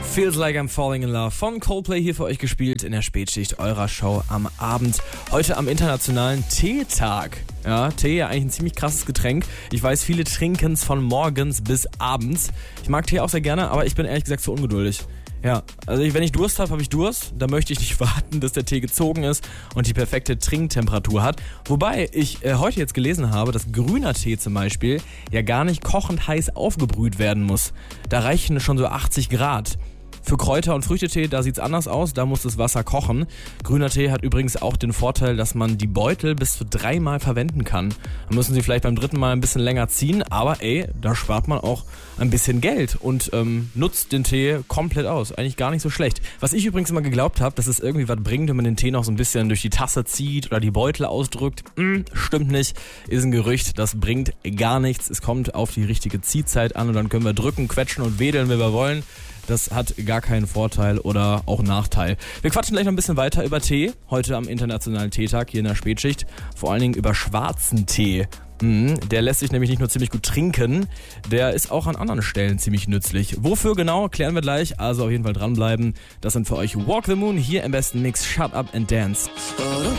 Feels Like I'm Falling in Love von Coldplay hier für euch gespielt in der Spätschicht eurer Show am Abend. Heute am internationalen Teetag. Ja, Tee ja eigentlich ein ziemlich krasses Getränk. Ich weiß, viele trinken es von morgens bis abends. Ich mag Tee auch sehr gerne, aber ich bin ehrlich gesagt zu ungeduldig. Ja, also wenn ich Durst habe, habe ich Durst. Da möchte ich nicht warten, dass der Tee gezogen ist und die perfekte Trinktemperatur hat. Wobei ich heute jetzt gelesen habe, dass grüner Tee zum Beispiel ja gar nicht kochend heiß aufgebrüht werden muss. Da reichen schon so 80 Grad. Für Kräuter- und Früchtetee, da sieht's anders aus, da muss das Wasser kochen. Grüner Tee hat übrigens auch den Vorteil, dass man die Beutel bis zu 3-mal verwenden kann. Dann müssen sie vielleicht beim 3. Mal ein bisschen länger ziehen, aber da spart man auch ein bisschen Geld und nutzt den Tee komplett aus. Eigentlich gar nicht so schlecht. Was ich übrigens immer geglaubt habe, dass es irgendwie was bringt, wenn man den Tee noch so ein bisschen durch die Tasse zieht oder die Beutel ausdrückt. Stimmt nicht, ist ein Gerücht, das bringt gar nichts. Es kommt auf die richtige Ziehzeit an und dann können wir drücken, quetschen und wedeln, wie wir wollen. Das hat gar keinen Vorteil oder auch Nachteil. Wir quatschen gleich noch ein bisschen weiter über Tee. Heute am Internationalen Teetag hier in der Spätschicht. Vor allen Dingen über schwarzen Tee. Der lässt sich nämlich nicht nur ziemlich gut trinken, der ist auch an anderen Stellen ziemlich nützlich. Wofür genau, klären wir gleich. Also auf jeden Fall dranbleiben. Das sind für euch Walk the Moon hier im besten Mix Shut Up and Dance.